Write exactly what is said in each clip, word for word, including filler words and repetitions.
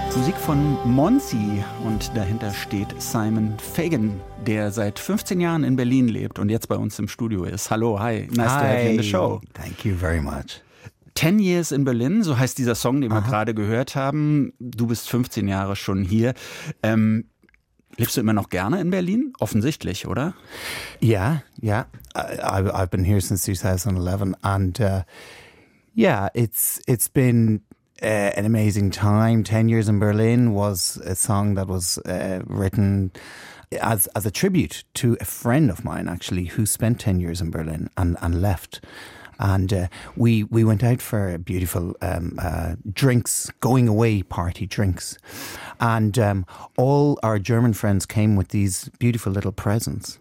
Musik von Monsi und dahinter steht Simon Fagan, der seit fünfzehn Jahren in Berlin lebt und jetzt bei uns im Studio ist. Hallo, hi, nice hi. to have you in the show. Thank you very much. Ten Years in Berlin, so heißt dieser Song, den wir Aha. gerade gehört haben. Du bist fünfzehn Jahre schon hier. Ähm, lebst du immer noch gerne in Berlin? Offensichtlich, oder? Yeah, yeah. I, I've been here since twenty eleven and uh, yeah, it's it's been Uh, an amazing time. Ten Years in Berlin was a song that was uh, written as as a tribute to a friend of mine, actually, who spent ten years in Berlin and, and left. And uh, we we went out for beautiful um, uh, drinks, going away party drinks. And um, all our German friends came with these beautiful little presents.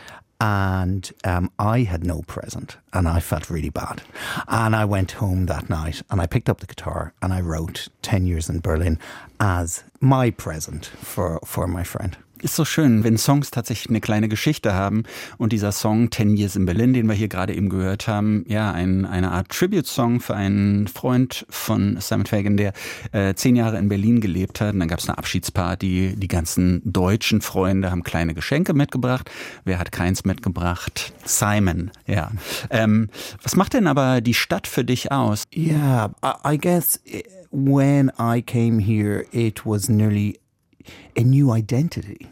And um, I had no present and I felt really bad. And I went home that night and I picked up the guitar and I wrote ten Years in Berlin as my present for, for my friend. Ist so schön, wenn Songs tatsächlich eine kleine Geschichte haben und dieser Song Ten Years in Berlin, den wir hier gerade eben gehört haben, ja, ein, eine Art Tribute-Song für einen Freund von Simon Fagan, der äh, zehn Jahre in Berlin gelebt hat. Und dann gab es eine Abschiedsparty, die ganzen deutschen Freunde haben kleine Geschenke mitgebracht. Wer hat keins mitgebracht? Simon, ja. Ähm, was macht denn aber die Stadt für dich aus? Yeah, I, I guess when I came here, it was nearly a new identity.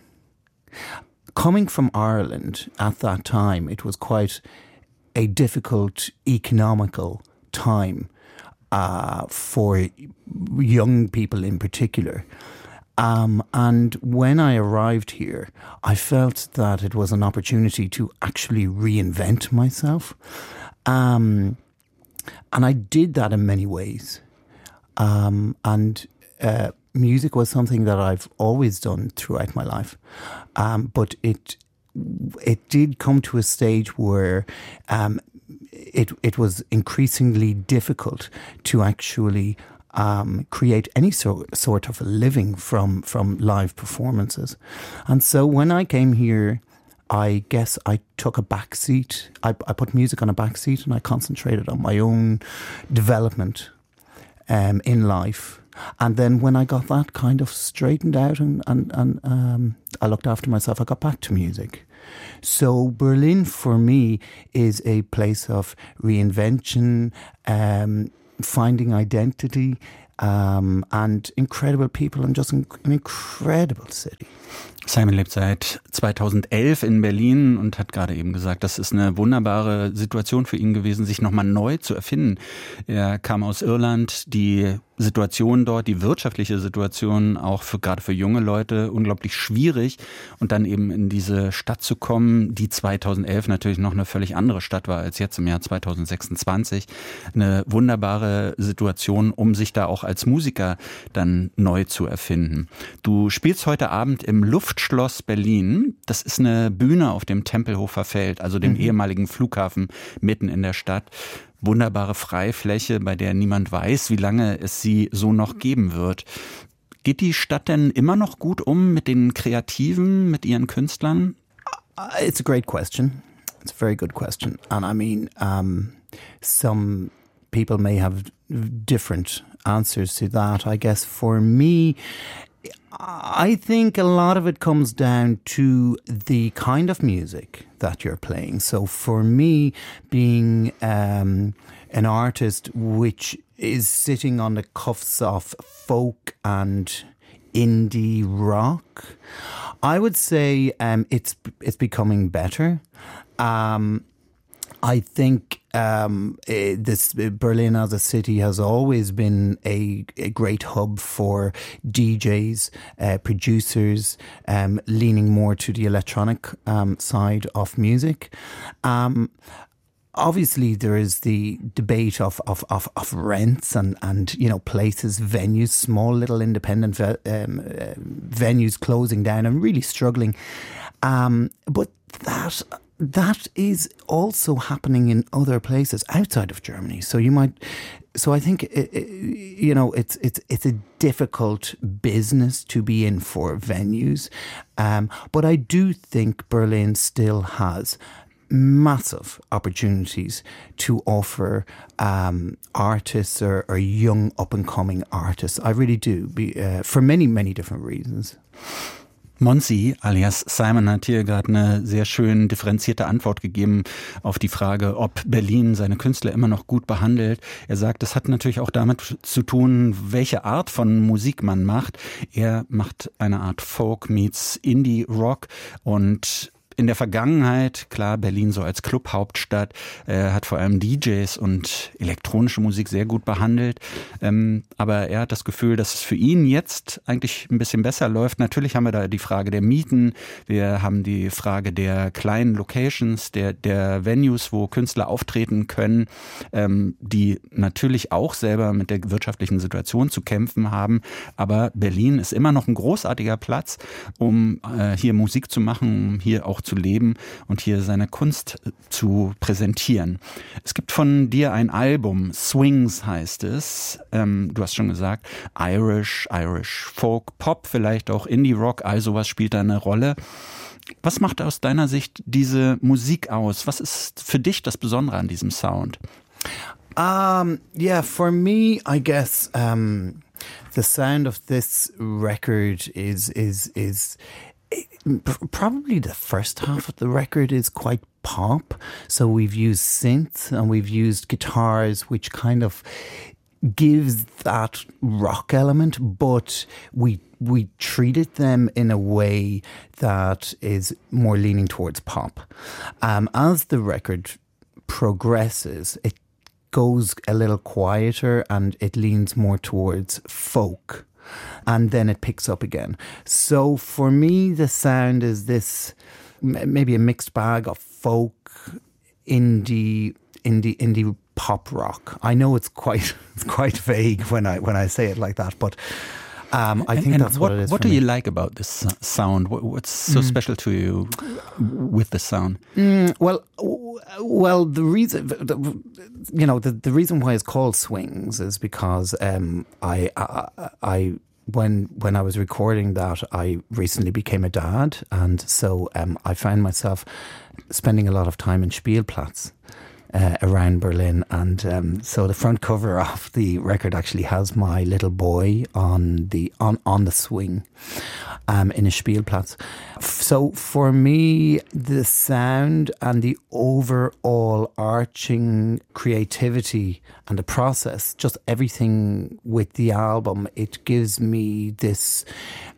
Coming from Ireland at that time, it was quite a difficult economical time uh, for young people in particular. Um, and when I arrived here, I felt that it was an opportunity to actually reinvent myself. Um, and I did that in many ways. Um, and uh, Music was something that I've always done throughout my life, um, but it it did come to a stage where um, it it was increasingly difficult to actually um, create any so, sort of a living from from live performances, and so when I came here, I guess I took a back seat. I, I put music on a back seat, and I concentrated on my own development um, in life. And then when I got that kind of straightened out and, and, and um, I looked after myself, I got back to music. So Berlin for me is a place of reinvention, um, finding identity, um, and incredible people and just an incredible city. Simon lebt seit zweitausendelf in Berlin und hat gerade eben gesagt, das ist eine wunderbare Situation für ihn gewesen, sich nochmal neu zu erfinden. Er kam aus Irland, die Situation dort, die wirtschaftliche Situation auch für gerade für junge Leute unglaublich schwierig und dann eben in diese Stadt zu kommen, die zweitausendelf natürlich noch eine völlig andere Stadt war als jetzt im Jahr zweitausendsechsundzwanzig. Eine wunderbare Situation, um sich da auch als Musiker dann neu zu erfinden. Du spielst heute Abend im Luftschloss Berlin. Das ist eine Bühne auf dem Tempelhofer Feld, also dem mhm. ehemaligen Flughafen mitten in der Stadt. Wunderbare Freifläche, bei der niemand weiß, wie lange es sie so noch geben wird. Geht die Stadt denn immer noch gut um mit den Kreativen, mit ihren Künstlern? It's a great question. It's a very good question. And I mean, um, some people may have different answers to that. I guess for me, I think a lot of it comes down to the kind of music that you're playing. So for me, being um, an artist which is sitting on the cuffs of folk and indie rock, I would say um, it's it's becoming better. Um, I think um, this Berlin as a city has always been a, a great hub for D Js, uh, producers, um, leaning more to the electronic um, side of music. Um, Obviously, there is the debate of, of, of, of rents and, and, you know, places, venues, small little independent ve- um, uh, venues closing down and really struggling. Um, but that that is also happening in other places outside of Germany. So you might, so I think, it, it, you know, it's it's it's a difficult business to be in for venues. Um, but I do think Berlin still has massive opportunities to offer um, artists or, or young up-and-coming artists. I really do, be, uh, for many, many different reasons. Monsi alias Simon hat hier gerade eine sehr schön differenzierte Antwort gegeben auf die Frage, ob Berlin seine Künstler immer noch gut behandelt. Er sagt, das hat natürlich auch damit zu tun, welche Art von Musik man macht. Er macht eine Art Folk meets Indie Rock und in der Vergangenheit, klar, Berlin so als Clubhauptstadt, äh, hat vor allem D Js und elektronische Musik sehr gut behandelt. Ähm, aber er hat das Gefühl, dass es für ihn jetzt eigentlich ein bisschen besser läuft. Natürlich haben wir da die Frage der Mieten, wir haben die Frage der kleinen Locations, der, der Venues, wo Künstler auftreten können, ähm, die natürlich auch selber mit der wirtschaftlichen Situation zu kämpfen haben. Aber Berlin ist immer noch ein großartiger Platz, um äh, hier Musik zu machen, um hier auch zu leben und hier seine Kunst zu präsentieren. Es gibt von dir ein Album, Swings heißt es. Ähm, du hast schon gesagt, Irish, Irish Folk, Pop, vielleicht auch Indie Rock, all sowas spielt da eine Rolle. Was macht aus deiner Sicht diese Musik aus? Was ist für dich das Besondere an diesem Sound? Um, yeah, for me, I guess um, the sound of this record is is is probably the first half of the record is quite pop. So we've used synth and we've used guitars, which kind of gives that rock element, but we we treated them in a way that is more leaning towards pop. Um, as the record progresses, it goes a little quieter and it leans more towards folk. And then it picks up again. So for me, the sound is this maybe a mixed bag of folk, indie, indie, indie pop rock. I know it's quite it's quite vague when I when I say it like that, but um, I think and that's what, what it is. What for do me. you like about this sound? What's so mm. special to you with the sound? Mm, well, well, the reason, you know, the, the reason why it's called Swings is because um, I, I, I, when when I was recording that, I recently became a dad, and so um, I found myself spending a lot of time in Spielplatz. Uh, around Berlin, and um, so the front cover of the record actually has my little boy on the on, on the swing um, in a Spielplatz. So for me, the sound and the overall arching creativity and the process, just everything with the album, it gives me this